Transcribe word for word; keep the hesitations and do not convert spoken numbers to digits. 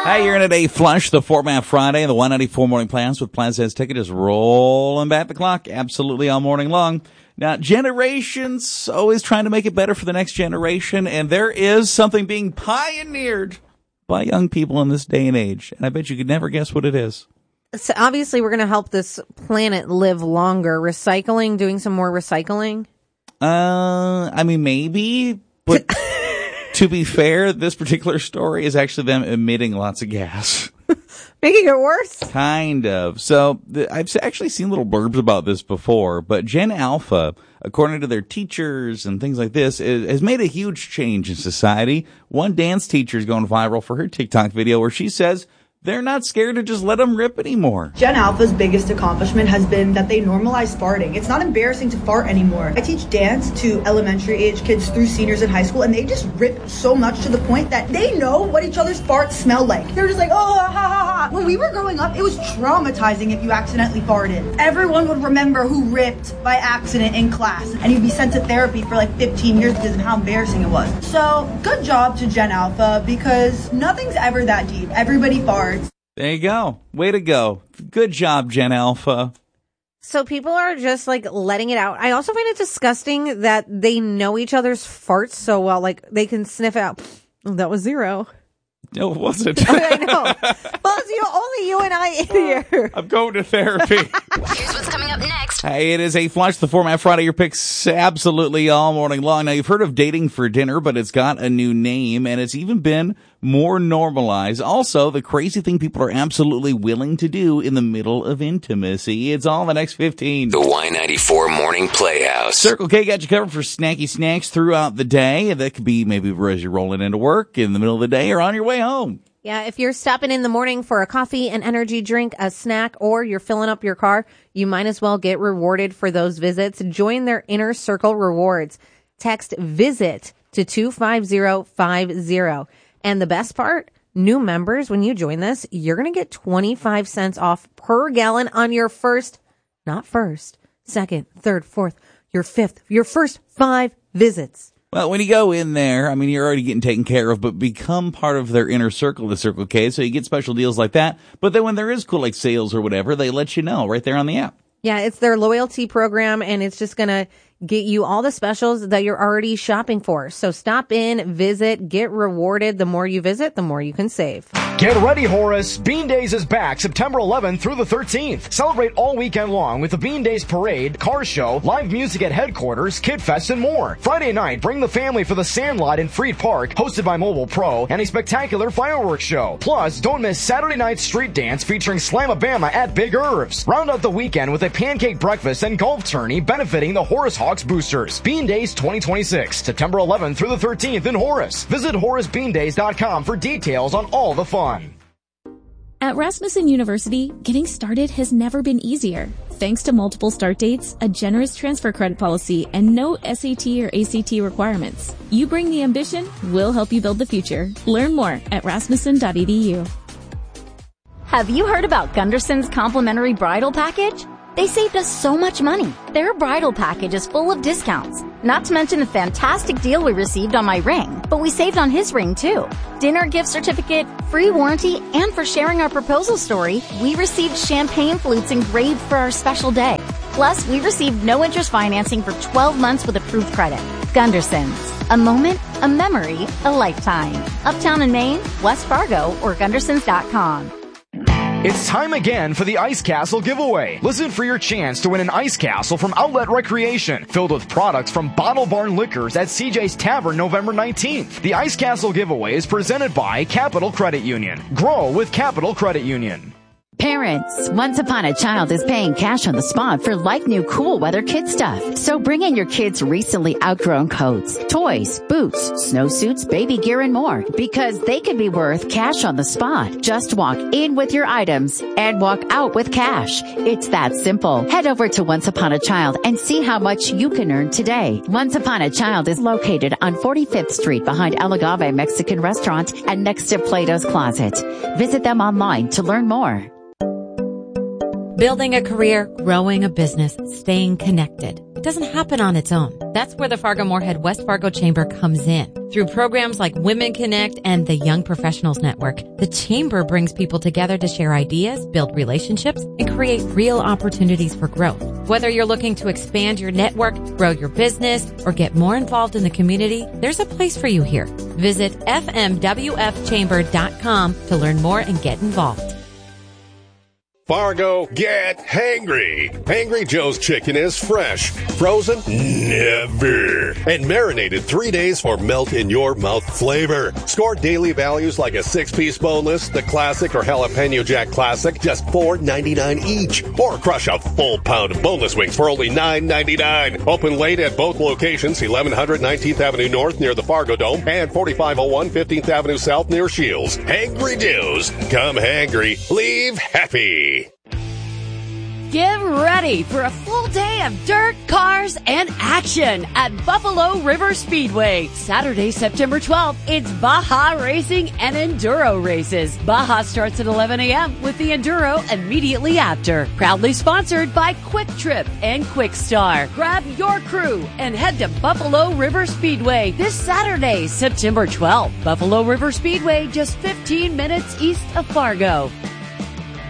Hey, you're in a day flush, the Format Friday, the one ninety-four Morning Plans with Plaza's ticket is rolling back the clock absolutely all morning long. Now, generations always trying to make it better for the next generation, and there is something being pioneered by young people in this day and age, and I bet you could never guess what it is. So obviously, we're going to help this planet live longer. Recycling, doing some more recycling? Uh, I mean, maybe, but to be fair, this particular story is actually them emitting lots of gas. Making it worse? Kind of. So the, I've actually seen little blurbs about this before, but Gen Alpha, according to their teachers and things like this, is, has made a huge change in society. One dance teacher is going viral for her TikTok video where she says they're not scared to just let them rip anymore. Gen Alpha's biggest accomplishment has been that they normalize farting. It's not embarrassing to fart anymore. I teach dance to elementary age kids through seniors in high school, and they just rip so much to the point that they know what each other's farts smell like. They're just like, oh, ha, ha, ha. When we were growing up, it was traumatizing if you accidentally farted. Everyone would remember who ripped by accident in class, and you'd be sent to therapy for like fifteen years because of how embarrassing it was. So, good job to Gen Alpha, because nothing's ever that deep. Everybody farts. There you go. Way to go. Good job, Gen Alpha. So people are just like letting it out. I also find it disgusting that they know each other's farts so well. Like they can sniff out. Oh, that was zero. No, it wasn't. I know. Well, it's you, only you and I in here. I'm going to therapy. Here's what's coming up next. Hey, it is a Flush the Format Friday. Your picks absolutely all morning long. Now, you've heard of Dating for Dinner, but it's got a new name, and it's even been more normalized. Also, the crazy thing people are absolutely willing to do in the middle of intimacy. It's all in the next fifteen. The Y ninety-four Morning Playhouse. Circle K got you covered for snacky snacks throughout the day. That could be maybe as you're rolling into work in the middle of the day or on your way home. Yeah, if you're stopping in the morning for a coffee, an energy drink, a snack, or you're filling up your car, you might as well get rewarded for those visits. Join their Inner Circle rewards. Text VISIT to two five zero five zero. And the best part, new members, when you join this, you're going to get twenty-five cents off per gallon on your first, not first, second, third, fourth, your fifth, your first five visits. Well, when you go in there, I mean, you're already getting taken care of, but become part of their inner circle, the Circle K, so you get special deals like that. But then when there is cool, like sales or whatever, they let you know right there on the app. Yeah, it's their loyalty program, and it's just going to get you all the specials that you're already shopping for. So stop in, visit, get rewarded. The more you visit, the more you can save. Get ready, Horace. Bean Days is back September eleventh through the thirteenth. Celebrate all weekend long with the Bean Days Parade, car show, live music at headquarters, Kid Fest, and more. Friday night, bring the family for the Sandlot in Freed Park, hosted by Mobile Pro, and a spectacular fireworks show. Plus, don't miss Saturday night street dance featuring Slamabama at Big Irv's. Round out the weekend with a pancake breakfast and golf tourney benefiting the Horace Hawks boosters. Bean Days twenty twenty-six, September eleventh through the thirteenth in Horace. Visit horace bean days dot com for details on all the fun. At Rasmussen University, getting started has never been easier. Thanks to multiple start dates, a generous transfer credit policy, and no S A T or A C T requirements. You bring the ambition, we'll help you build the future. Learn more at rasmussen dot e d u. Have you heard about Gunderson's complimentary bridal package? They saved us so much money. Their bridal package is full of discounts. Not to mention the fantastic deal we received on my ring, but we saved on his ring too. Dinner gift certificate, free warranty, and for sharing our proposal story, we received champagne flutes engraved for our special day. Plus, we received no interest financing for twelve months with approved credit. Gunderson's. A moment, a memory, a lifetime. Uptown in Maine, West Fargo, or gundersons dot com. It's time again for the Ice Castle giveaway. Listen for your chance to win an Ice Castle from Outlet Recreation, filled with products from Bottle Barn Liquors at C J's Tavern November nineteenth. The Ice Castle giveaway is presented by Capital Credit Union. Grow with Capital Credit Union. Parents, Once Upon a Child is paying cash on the spot for like-new cool weather kid stuff. So bring in your kids' recently outgrown coats, toys, boots, snowsuits, baby gear, and more, because they could be worth cash on the spot. Just walk in with your items and walk out with cash. It's that simple. Head over to Once Upon a Child and see how much you can earn today. Once Upon a Child is located on forty-fifth Street behind El Agave Mexican Restaurant and next to Plato's Closet. Visit them online to learn more. Building a career, growing a business, staying connected. doesn't happen on its own. That's where the Fargo-Moorhead West Fargo Chamber comes in. Through programs like Women Connect and the Young Professionals Network, the Chamber brings people together to share ideas, build relationships, and create real opportunities for growth. Whether you're looking to expand your network, grow your business, or get more involved in the community, there's a place for you here. Visit f m w f chamber dot com to learn more and get involved. Fargo, get hangry. Hangry Joe's chicken is fresh, frozen, never, and marinated three days for melt-in-your-mouth flavor. Score daily values like a six-piece boneless, the classic, or jalapeno jack classic, just four ninety-nine each. Or crush a full pound of boneless wings for only nine ninety-nine. Open late at both locations, eleven hundred nineteenth Avenue North near the Fargo Dome and forty-five oh one fifteenth Avenue South near Shields. Hangry Joe's. Come hangry, leave happy. Get ready for a full day of dirt, cars, and action at Buffalo River Speedway. Saturday, September twelfth, it's Baja Racing and Enduro races. Baja starts at eleven a.m. with the Enduro immediately after. Proudly sponsored by Quick Trip and Quick Star. Grab your crew and head to Buffalo River Speedway this Saturday, September twelfth. Buffalo River Speedway, just fifteen minutes east of Fargo.